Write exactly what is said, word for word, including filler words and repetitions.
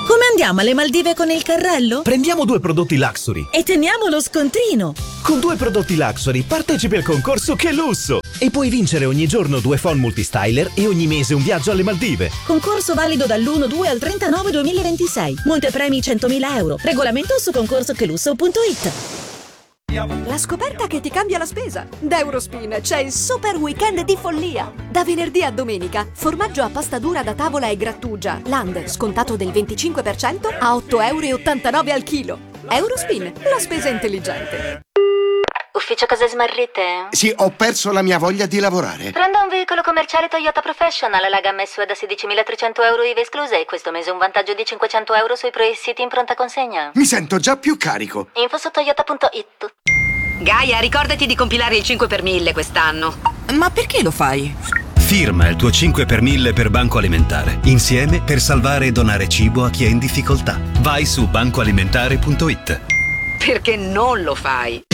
Come andiamo alle Maldive con il carrello? Prendiamo due prodotti Luxury e teniamo lo scontrino. Con due prodotti Luxury partecipi al concorso Che Lusso e puoi vincere ogni giorno due phone multistyler e ogni mese un viaggio alle Maldive. Concorso valido dall'uno due al trenta nove duemilaventisei. Montepremi centomila euro. Regolamento su concorso che lusso punto it. La scoperta che ti cambia la spesa. Da Eurospin c'è il super weekend di follia. Da venerdì a domenica, formaggio a pasta dura da tavola e grattugia Land scontato del venticinque per cento a otto virgola ottantanove euro al chilo. Eurospin, la spesa intelligente. Ufficio cose smarrite? Sì, ho perso la mia voglia di lavorare. Prendo un veicolo commerciale Toyota Professional, la gamma S U V da sedicimilatrecento euro I V A esclusa e questo mese un vantaggio di cinquecento euro sui pre-siti in pronta consegna. Mi sento già più carico. Info su toyota punto it. Gaia, ricordati di compilare il cinque per mille quest'anno. Ma perché lo fai? Firma il tuo cinque per mille per Banco Alimentare. Insieme per salvare e donare cibo a chi è in difficoltà. Vai su banco alimentare punto it. Perché non lo fai?